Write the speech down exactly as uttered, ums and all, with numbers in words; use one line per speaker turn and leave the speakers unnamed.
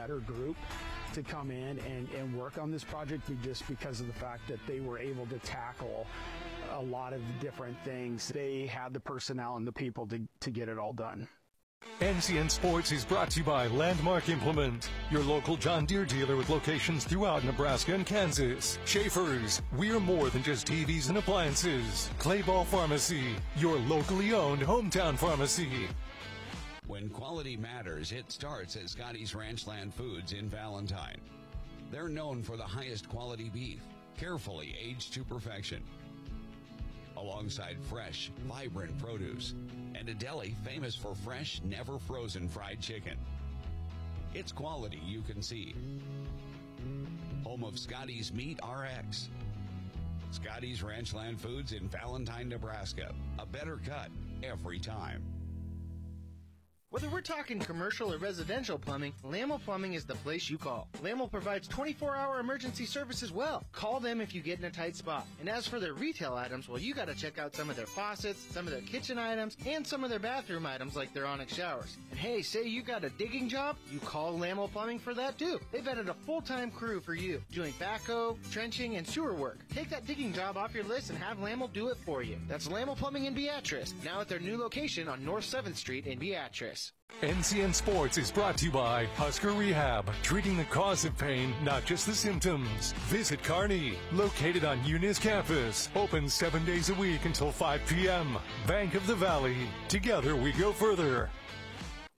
better group to come in and, and work on this project just because of the fact that they were able to tackle a lot of different things. They had the personnel and the people to, to get it all done.
N C N Sports is brought to you by Landmark Implement, your local John Deere dealer with locations throughout Nebraska and Kansas. Schaefer's, we're more than just T Vs and appliances. Clayball Pharmacy, your locally owned hometown pharmacy.
When quality matters, it starts at Scotty's Ranchland Foods in Valentine. They're known for the highest quality beef, carefully aged to perfection, alongside fresh, vibrant produce, and a deli famous for fresh, never frozen fried chicken. It's quality you can see. Home of Scotty's Meat R X. Scotty's Ranchland Foods in Valentine, Nebraska. A better cut every time.
Whether we're talking commercial or residential plumbing, Lamel Plumbing is the place you call. Lamel provides twenty-four hour emergency service as well. Call them if you get in a tight spot. And as for their retail items, well, you got to check out some of their faucets, some of their kitchen items, and some of their bathroom items like their Onyx showers. And hey, say you got a digging job, you call Lamel Plumbing for that too. They've added a full-time crew for you, doing backhoe, trenching, and sewer work. Take that digging job off your list and have Lamel do it for you. That's Lamel Plumbing in Beatrice, now at their new location on North seventh Street in Beatrice.
N C N Sports is brought to you by Husker Rehab, treating the cause of pain, not just the symptoms. Visit Kearney, located on Eunice campus, open seven days a week until five p.m. Bank of the Valley, together we go further.